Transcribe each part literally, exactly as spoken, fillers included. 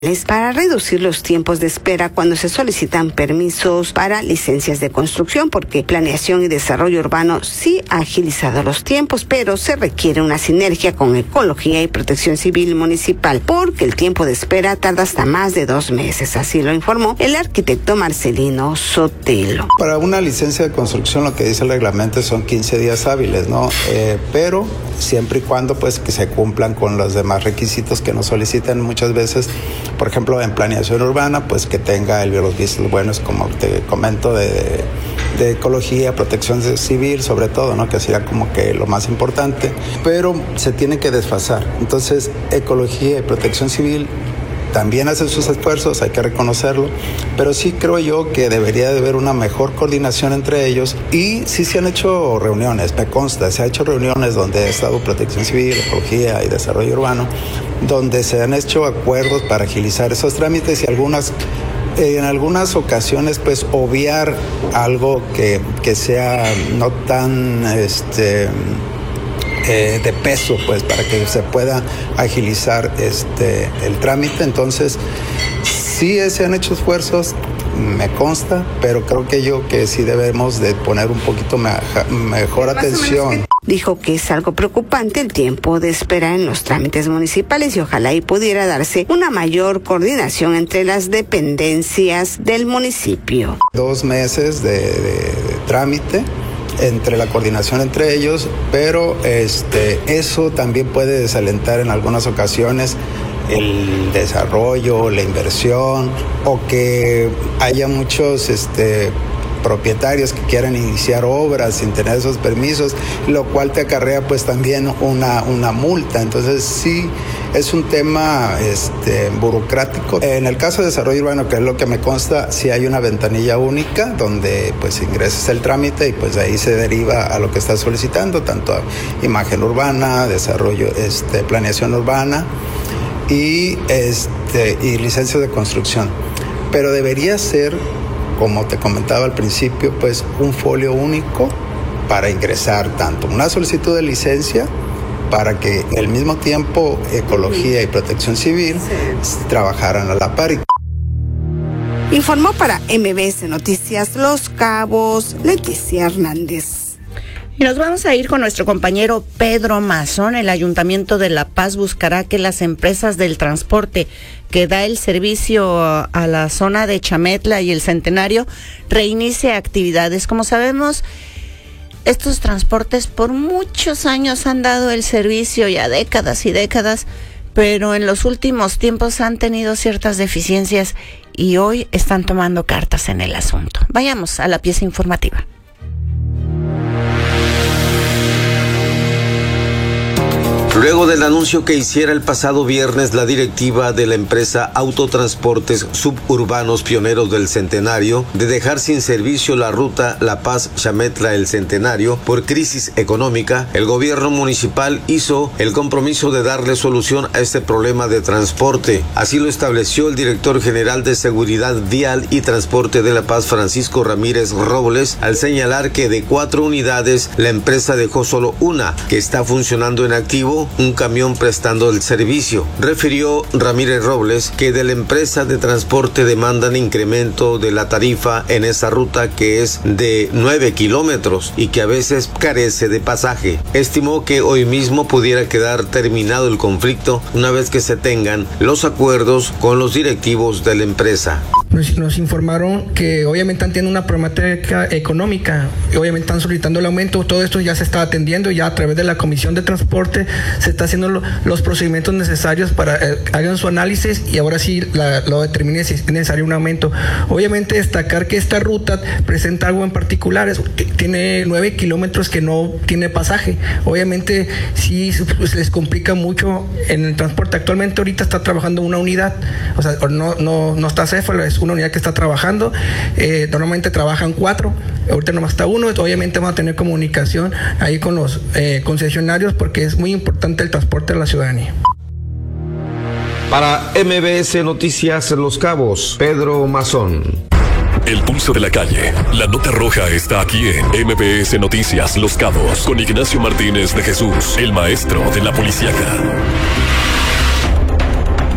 para reducir los tiempos de espera cuando se solicitan permisos para licencias de construcción, porque Planeación y Desarrollo Urbano sí ha agilizado los tiempos, pero se requiere una sinergia con Ecología y Protección Civil Municipal, porque el tiempo de espera tarda hasta más de dos meses, así lo informó el arquitecto Marcelino Sotelo. Para una licencia de construcción lo que dice el reglamento son quince días hábiles, ¿no? Eh, pero siempre y cuando pues que se cumplan con los demás requisitos que nos solicitan muchas veces. Por ejemplo, en planeación urbana, pues que tenga el, los vistos buenos, como te comento, de, de ecología, protección civil, sobre todo, ¿no? Que sería como que lo más importante, pero se tiene que desfasar. Entonces, ecología y protección civil también hacen sus esfuerzos, hay que reconocerlo, pero sí creo yo que debería de haber una mejor coordinación entre ellos y sí se han hecho reuniones, me consta, se han hecho reuniones donde ha estado Protección Civil, Ecología y Desarrollo Urbano, donde se han hecho acuerdos para agilizar esos trámites y algunas, en algunas ocasiones pues obviar algo que, que sea no tan este Eh, de peso, pues, para que se pueda agilizar este el trámite. Entonces, sí se han hecho esfuerzos, me consta, pero creo que yo que sí debemos de poner un poquito me, mejor atención. Dijo que es algo preocupante el tiempo de espera en los trámites municipales y ojalá y pudiera darse una mayor coordinación entre las dependencias del municipio. Dos meses de, de, de trámite entre la coordinación entre ellos, pero este eso también puede desalentar en algunas ocasiones el desarrollo, la inversión, o que haya muchos este propietarios que quieran iniciar obras sin tener esos permisos, lo cual te acarrea pues también una, una multa. Entonces sí es un tema este, burocrático. En el caso de desarrollo urbano, que es lo que me consta, sí hay una ventanilla única donde pues ingresas el trámite y pues de ahí se deriva a lo que estás solicitando, tanto a imagen urbana, desarrollo, este, planeación urbana y, este, y licencia de construcción. Pero debería ser, como te comentaba al principio, pues un folio único para ingresar tanto una solicitud de licencia para que al mismo tiempo Ecología y Protección Civil sí trabajaran a la par. Informó para M B S Noticias Los Cabos, Leticia Hernández. Y nos vamos a ir con nuestro compañero Pedro Mazón. El Ayuntamiento de La Paz buscará que las empresas del transporte que da el servicio a la zona de Chametla y el Centenario reinicie actividades. Como sabemos, estos transportes por muchos años han dado el servicio, ya décadas y décadas, pero en los últimos tiempos han tenido ciertas deficiencias y hoy están tomando cartas en el asunto. Vayamos a la pieza informativa. Luego del anuncio que hiciera el pasado viernes la directiva de la empresa Autotransportes Suburbanos Pioneros del Centenario de dejar sin servicio la ruta La Paz-Chametla-El Centenario por crisis económica, el gobierno municipal hizo el compromiso de darle solución a este problema de transporte. Así lo estableció el director general de Seguridad Vial y Transporte de La Paz, Francisco Ramírez Robles, al señalar que de cuatro unidades la empresa dejó solo una, que está funcionando en activo, un camión prestando el servicio. Refirió Ramírez Robles que de la empresa de transporte demandan incremento de la tarifa en esa ruta que es de nueve kilómetros y que a veces carece de pasaje. Estimó que hoy mismo pudiera quedar terminado el conflicto una vez que se tengan los acuerdos con los directivos de la empresa. Nos, nos informaron que obviamente han tenido una problemática económica, obviamente están solicitando el aumento, todo esto ya se está atendiendo, ya a través de la Comisión de Transporte se está haciendo lo, los procedimientos necesarios para eh, hagan su análisis y ahora sí la, lo determine si es necesario un aumento. Obviamente destacar que esta ruta presenta algo en particular, es, tiene nueve kilómetros que no tiene pasaje, obviamente sí pues, les complica mucho en el transporte. Actualmente ahorita está trabajando una unidad, o sea, no, no, no está céfalo, es una unidad que está trabajando, eh, normalmente trabajan cuatro, ahorita nomás está uno, obviamente vamos a tener comunicación ahí con los eh, concesionarios porque es muy importante el transporte de la ciudadanía. Para M B S Noticias Los Cabos, Pedro Mazón. El pulso de la calle, la nota roja está aquí en M B S Noticias Los Cabos con Ignacio Martínez de Jesús, el maestro de la policíaca.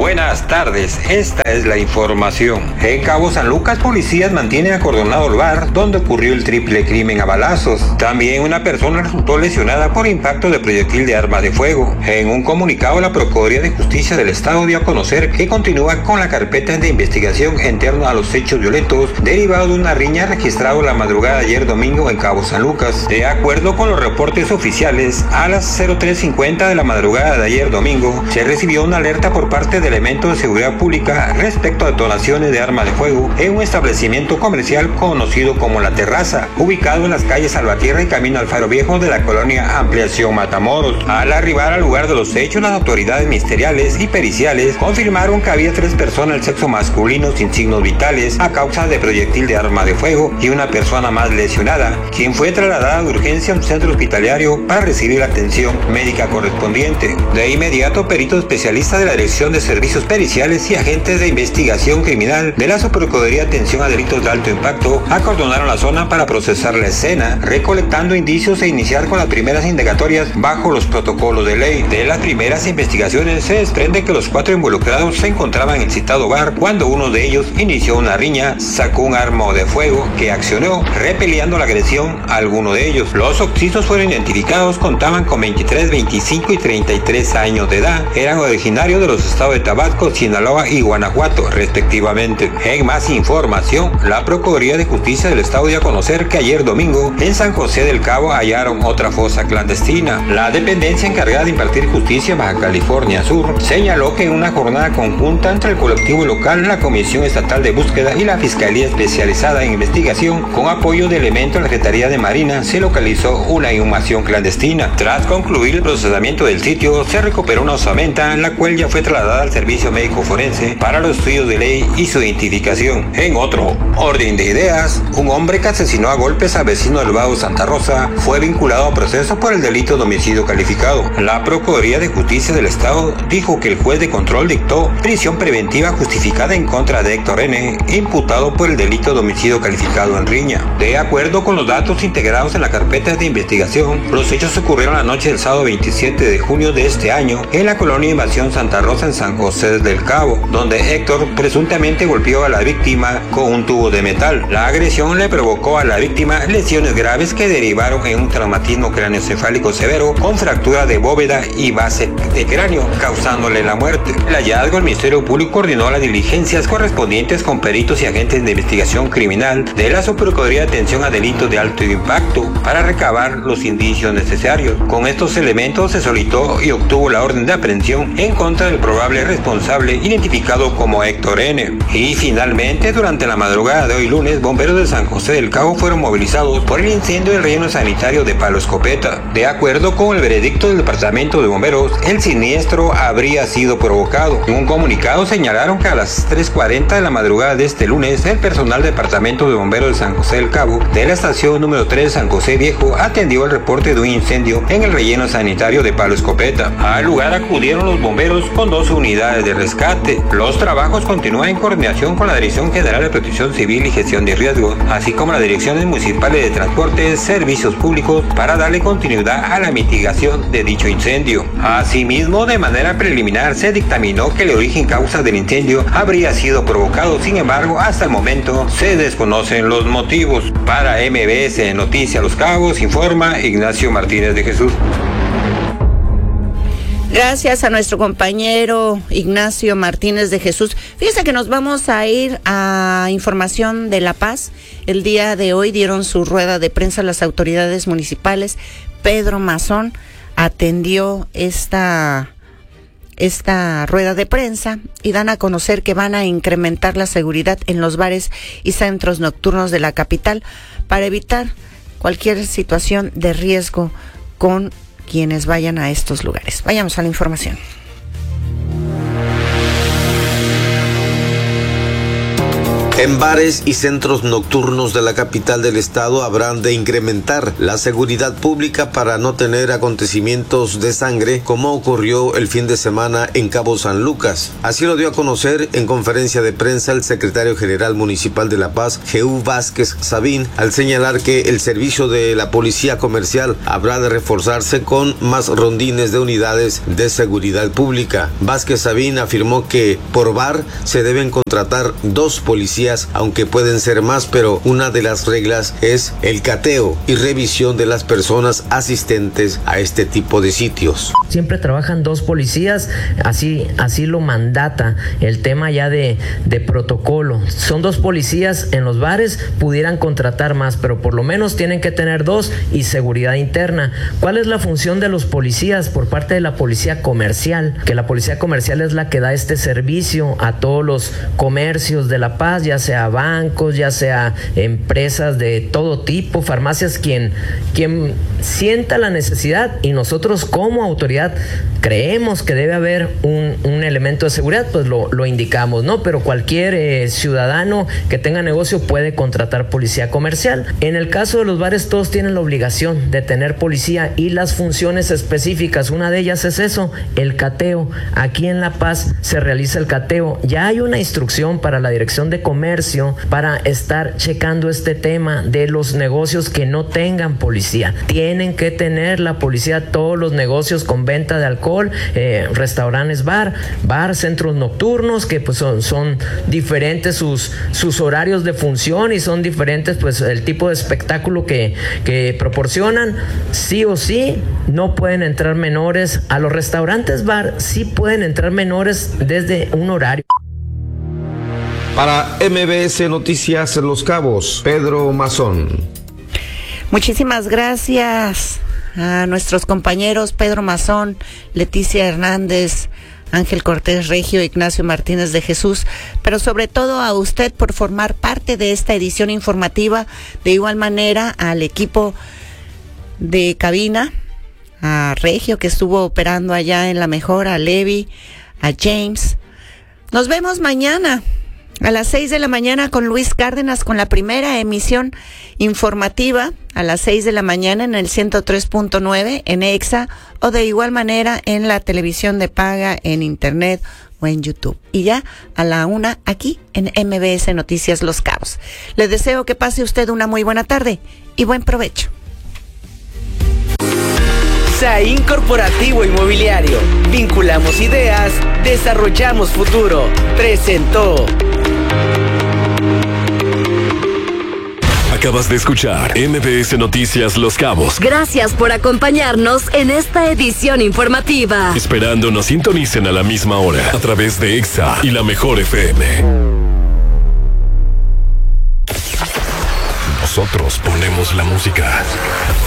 Buenas tardes, esta es la información. En Cabo San Lucas, policías mantienen acordonado el bar donde ocurrió el triple crimen a balazos. También una persona resultó lesionada por impacto de proyectil de arma de fuego. En un comunicado, la Procuraduría de Justicia del Estado dio a conocer que continúa con la carpeta de investigación en torno a los hechos violentos derivados de una riña registrada la madrugada de ayer domingo en Cabo San Lucas. De acuerdo con los reportes oficiales, a las cero tres cincuenta de la madrugada de ayer domingo se recibió una alerta por parte de elementos de seguridad pública respecto a detonaciones de arma de fuego en un establecimiento comercial conocido como La Terraza, ubicado en las calles Salvatierra y Camino al Faro Viejo de la colonia Ampliación Matamoros. Al arribar al lugar de los hechos, las autoridades ministeriales y periciales confirmaron que había tres personas del sexo masculino sin signos vitales a causa de proyectil de arma de fuego y una persona más lesionada, quien fue trasladada de urgencia a un centro hospitalario para recibir la atención médica correspondiente. De inmediato, peritos especialistas de la Dirección de Servicios Periciales y agentes de investigación criminal de la Subprocuraduría de Atención a Delitos de Alto Impacto acordonaron la zona para procesar la escena, recolectando indicios e iniciar con las primeras indagatorias bajo los protocolos de ley. De las primeras investigaciones se desprende que los cuatro involucrados se encontraban en el citado bar cuando uno de ellos inició una riña, sacó un arma de fuego que accionó, repeliendo la agresión a alguno de ellos. Los occisos fueron identificados, contaban con veintitrés, veinticinco y treinta y tres años de edad, eran originarios de los estados de Tabasco, Sinaloa y Guanajuato, respectivamente. En más información, la Procuraduría de Justicia del Estado dio a conocer que ayer domingo, en San José del Cabo, hallaron otra fosa clandestina. La dependencia encargada de impartir justicia en Baja California Sur señaló que en una jornada conjunta entre el colectivo local, la Comisión Estatal de Búsqueda y la Fiscalía Especializada en Investigación, con apoyo de elementos de la Secretaría de Marina, se localizó una inhumación clandestina. Tras concluir el procesamiento del sitio, se recuperó una osamenta, la cual ya fue trasladada al Servicio Médico Forense para los estudios de ley y su identificación. En otro orden de ideas, un hombre que asesinó a golpes a vecino del Vado Santa Rosa fue vinculado a proceso por el delito de homicidio calificado. La Procuraduría de Justicia del Estado dijo que el juez de control dictó prisión preventiva justificada en contra de Héctor N., imputado por el delito de homicidio calificado en riña. De acuerdo con los datos integrados en la carpeta de investigación, los hechos ocurrieron la noche del sábado veintisiete de junio de este año en la colonia Invasión Santa Rosa en San José del Cabo, donde Héctor presuntamente golpeó a la víctima con un tubo de metal. La agresión le provocó a la víctima lesiones graves que derivaron en un traumatismo craneoencefálico severo con fractura de bóveda y base de cráneo, causándole la muerte. El hallazgo, el Ministerio Público coordinó las diligencias correspondientes con peritos y agentes de investigación criminal de la Subprocuraduría de Atención a Delitos de Alto Impacto para recabar los indicios necesarios. Con estos elementos se solicitó y obtuvo la orden de aprehensión en contra del probable responsable identificado como Héctor N. Y finalmente, durante la madrugada de hoy lunes, bomberos de San José del Cabo fueron movilizados por el incendio del relleno sanitario de Palo Escopeta. De acuerdo con el veredicto del Departamento de Bomberos, el siniestro habría sido provocado. En un comunicado señalaron que a las tres cuarenta de la madrugada de este lunes, el personal del Departamento de Bomberos de San José del Cabo de la estación número tres San José Viejo atendió el reporte de un incendio en el relleno sanitario de Palo Escopeta. Al lugar acudieron los bomberos con dos unidades de rescate. Los trabajos continúan en coordinación con la Dirección General de Protección Civil y Gestión de Riesgos, así como las direcciones municipales de transporte, servicios públicos, para darle continuidad a la mitigación de dicho incendio. Asimismo, de manera preliminar se dictaminó que el origen causa del incendio habría sido provocado. Sin embargo, hasta el momento se desconocen los motivos. Para M B S Noticias Los Cabos, informa Ignacio Martínez de Jesús. Gracias a nuestro compañero Ignacio Martínez de Jesús. Fíjese que nos vamos a ir a información de La Paz. El día de hoy dieron su rueda de prensa las autoridades municipales. Pedro Mazón atendió esta, esta rueda de prensa y dan a conocer que van a incrementar la seguridad en los bares y centros nocturnos de la capital para evitar cualquier situación de riesgo con quienes vayan a estos lugares. Vayamos a la información. En bares y centros nocturnos de la capital del estado habrán de incrementar la seguridad pública para no tener acontecimientos de sangre como ocurrió el fin de semana en Cabo San Lucas. Así lo dio a conocer en conferencia de prensa el secretario general municipal de La Paz, Jehú Vázquez Sabín, al señalar que el servicio de la policía comercial habrá de reforzarse con más rondines de unidades de seguridad pública. Vázquez Sabín afirmó que por bar se deben contratar dos policías, aunque pueden ser más, pero una de las reglas es el cateo y revisión de las personas asistentes a este tipo de sitios. Siempre trabajan dos policías, así, así lo mandata el tema ya de, de protocolo. Son dos policías en los bares, pudieran contratar más, pero por lo menos tienen que tener dos y seguridad interna. ¿Cuál es la función de los policías por parte de la policía comercial? Que la policía comercial es la que da este servicio a todos los comercios de La Paz, ya sea bancos, ya sea empresas de todo tipo, farmacias, quien, quien sienta la necesidad, y nosotros como autoridad creemos que debe haber un, un elemento de seguridad, pues lo, lo indicamos, ¿no? Pero cualquier eh, ciudadano que tenga negocio puede contratar policía comercial. En el caso de los bares, todos tienen la obligación de tener policía y las funciones específicas, una de ellas es eso, el cateo. Aquí en La Paz se realiza el cateo. Ya hay una instrucción para la Dirección de Comercio para estar checando este tema de los negocios que no tengan policía. Tienen que tener la policía todos los negocios con venta de alcohol, eh, restaurantes, bar, bar, centros nocturnos, que pues son, son diferentes sus, sus horarios de función y son diferentes pues el tipo de espectáculo que, que proporcionan. Sí o sí, no pueden entrar menores. A los restaurantes, bar, sí pueden entrar menores desde un horario. Para M B S Noticias Los Cabos, Pedro Mazón. Muchísimas gracias a nuestros compañeros Pedro Mazón, Leticia Hernández, Ángel Cortés Regio, Ignacio Martínez de Jesús, pero sobre todo a usted por formar parte de esta edición informativa. De igual manera al equipo de cabina, a Regio que estuvo operando allá en La Mejor, a Levi, a James. Nos vemos mañana a las seis de la mañana con Luis Cárdenas, con la primera emisión informativa a las seis de la mañana en el ciento tres punto nueve en EXA, o de igual manera en la televisión de paga, en internet o en YouTube. Y ya a la una aquí en M B S Noticias Los Cabos. Le deseo que pase usted una muy buena tarde y buen provecho. Saín Corporativo Inmobiliario. Vinculamos ideas, desarrollamos futuro. Presentó. Acabas de escuchar M B S Noticias Los Cabos. Gracias por acompañarnos en esta edición informativa. Esperando nos sintonicen a la misma hora a través de EXA y La Mejor F M. Nosotros ponemos la música.